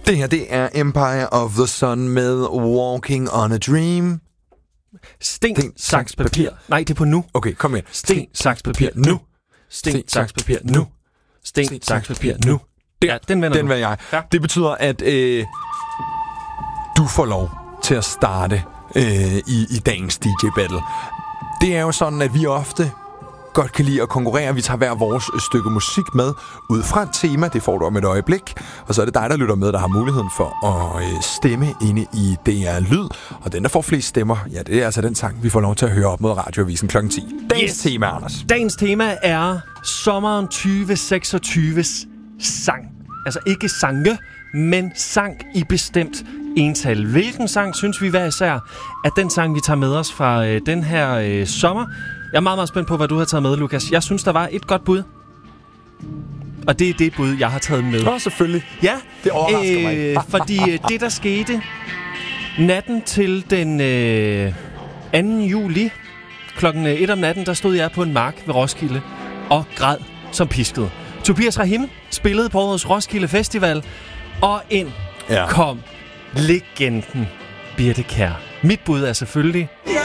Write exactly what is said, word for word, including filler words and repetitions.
Det her, det er Empire of the Sun med Walking on a Dream. Sten, Sten saks, papir. Nej, det er på nu. Okay, kom igen. Sten, saks, papir, nu. Sten, saks, papir, nu. Sten, saks, papir, nu. Ja, den vender Den vil jeg. Ja. Det betyder, at øh, du får lov til at starte øh, i, i dagens D J Battle. Det er jo sådan, at vi ofte godt kan lide at konkurrere. Vi tager hver vores stykke musik med ud fra et tema. Det får du om et øjeblik. Og så er det dig, der lytter med, der har muligheden for at øh, stemme inde i D R Lyd. Og den, der får flest stemmer, ja, det er altså den sang, vi får lov til at høre op mod Radioavisen klokken ti. Dagens yes. tema, Anders. Dagens tema er sommeren tyve seksogtyves sang. Altså ikke sange, men sang i bestemt ental. Hvilken sang synes vi hver især er den sang, vi tager med os fra øh, den her øh, sommer? Jeg er meget, meget spændt på, hvad du har taget med, Lukas. Jeg synes, der var et godt bud. Og det er det bud, jeg har taget med. Åh, selvfølgelig. Ja, det overrasker øh, mig. Fordi det, der skete natten til den øh, anden juli, klokken et om natten, der stod jeg på en mark ved Roskilde og græd som pisket. Tobias Rahim spillede på årets Roskilde Festival, og ind ja. kom legenden Birthe Kjær. Mit bud er selvfølgelig